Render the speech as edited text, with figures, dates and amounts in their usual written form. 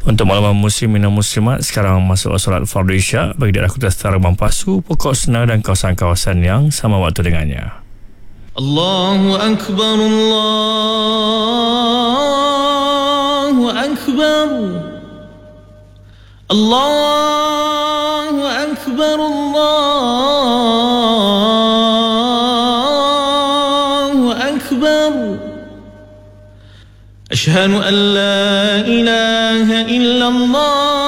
Untuk makluman muslimin dan muslimat, sekarang masuk solat fardu isyak bagi daerah Kota Setara Mampasu, Pokok Senar dan kawasan-kawasan yang sama waktu dengannya. Allahu Akbar, Allahu Akbar, Allahu Akbar, Allahu Akbar. Ashhadu an la ilaha illallah